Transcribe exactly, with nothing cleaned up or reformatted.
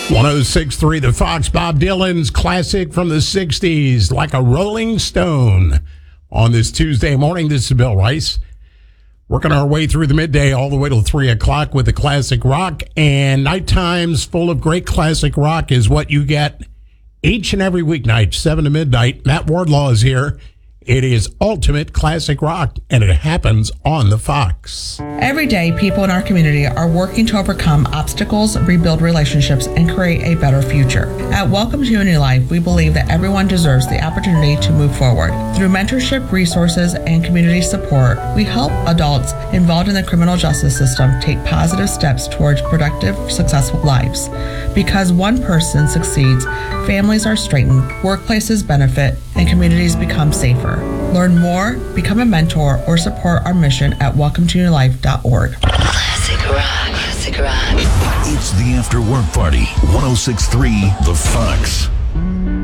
one oh six point three The Fox, Bob Dylan's classic from the sixties, Like a Rolling Stone. On this Tuesday morning, this is Bill Rice. Working our way through the midday all the way till three o'clock with the classic rock. And night times full of great classic rock is what you get each and every weeknight, seven to midnight. Matt Wardlaw is here. It is ultimate classic rock, and it happens on the Fox. Every day, people in our community are working to overcome obstacles, rebuild relationships, and create a better future. At Welcome to a New Life, we believe that everyone deserves the opportunity to move forward. Through mentorship, resources, and community support, we help adults involved in the criminal justice system take positive steps towards productive, successful lives. Because one person succeeds, families are strengthened, workplaces benefit, and communities become safer. Learn more, become a mentor, or support our mission at welcome to new life dot org. Classic rock, classic rock. It's the After Work Party, one oh six point three The Fox.